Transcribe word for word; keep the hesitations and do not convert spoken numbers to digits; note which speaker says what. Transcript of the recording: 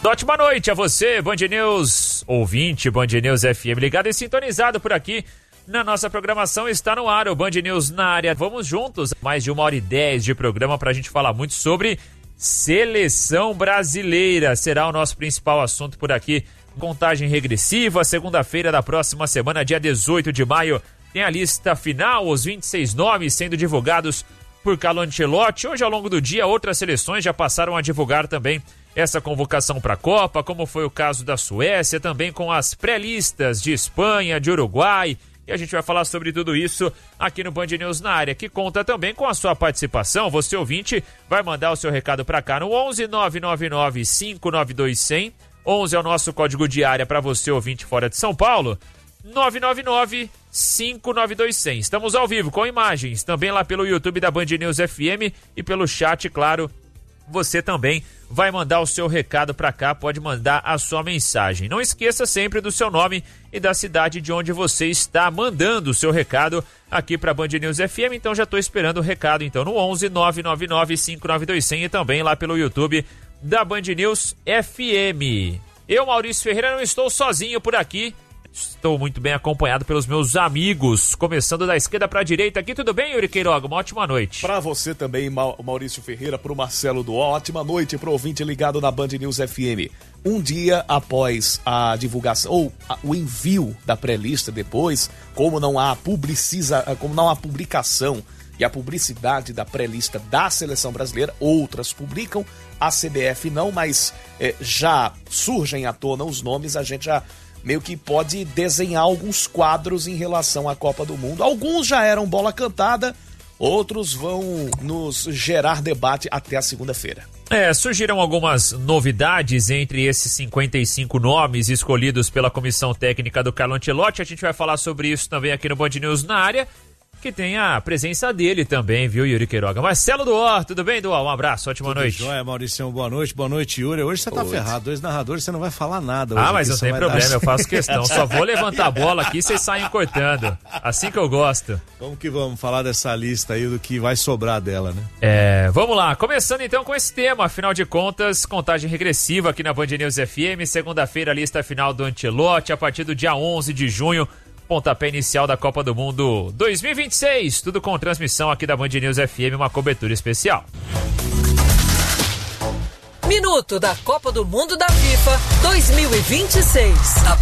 Speaker 1: Ótima noite a você, Band News ouvinte, Band News F M, ligado e sintonizado por aqui na nossa programação. Está no ar o Band News na área. Vamos juntos, mais de uma hora e dez de programa para a gente falar muito sobre seleção brasileira. Será o nosso principal assunto por aqui. Contagem regressiva, segunda-feira da próxima semana, dia dezoito de maio, tem a lista final, os vinte e seis nomes sendo divulgados por Carlo Ancelotti. Hoje, ao longo do dia, outras seleções já passaram a divulgar também essa convocação para a Copa, como foi o caso da Suécia, também com as pré-listas de Espanha, de Uruguai. E a gente vai falar sobre tudo isso aqui no Band News na área, que conta também com a sua participação. Você, ouvinte, vai mandar o seu recado para cá no onze nove nove nove cinco nove dois zero zero. onze é o nosso código de área para você, ouvinte fora de São Paulo. nove nove nove cinco nove dois zero zero. Estamos ao vivo com imagens, também lá pelo YouTube da Band News F M e pelo chat, claro. Você também vai mandar o seu recado para cá, pode mandar a sua mensagem. Não esqueça sempre do seu nome e da cidade de onde você está mandando o seu recado aqui para Band News F M. Então já estou esperando o recado então no onze nove nove nove cinco nove dois zero zero e também lá pelo YouTube da Band News F M. Eu, Maurício Ferreira, não estou sozinho por aqui. Estou muito bem acompanhado pelos meus amigos, começando da esquerda para a direita aqui. Tudo bem, Yuri Queiroga? Uma ótima noite.
Speaker 2: Para você também, Maurício Ferreira, para o Marcelo do ótima noite para o ouvinte ligado na Band News F M. Um dia após a divulgação, ou a, o envio da pré-lista depois, como não há publiciza, como não há publicação e a publicidade da pré-lista da seleção brasileira, outras publicam, a C B F não, mas é, já surgem à tona os nomes, a gente já meio que pode desenhar alguns quadros em relação à Copa do Mundo. Alguns já eram bola cantada, outros vão nos gerar debate até a segunda-feira.
Speaker 1: É, surgiram algumas novidades entre esses cinquenta e cinco nomes escolhidos pela comissão técnica do Carlo Ancelotti. A gente vai falar sobre isso também aqui no Band News na área, que tem a presença dele também, viu, Yuri Queiroga? Marcelo Duor, tudo bem, Duor? Um abraço, ótima
Speaker 3: tudo
Speaker 1: noite.
Speaker 3: Joia, Maurício, boa noite, boa noite, Yuri. Hoje você tá ferrado, dois narradores, você não vai falar nada. Hoje
Speaker 1: ah, mas não tem problema, dar... eu faço questão, só vou levantar a bola aqui e vocês saem cortando, assim que eu gosto.
Speaker 3: Vamos que vamos falar dessa lista aí, do que vai sobrar dela, né?
Speaker 1: É, vamos lá, começando então com esse tema, afinal de contas, contagem regressiva aqui na Band News F M, segunda-feira, lista final do Ancelotti, a partir do dia onze de junho, pontapé inicial da Copa do Mundo dois mil e vinte e seis, tudo com transmissão aqui da Band News F M, uma cobertura especial.
Speaker 4: Minuto da Copa do Mundo da FIFA dois mil e vinte e seis.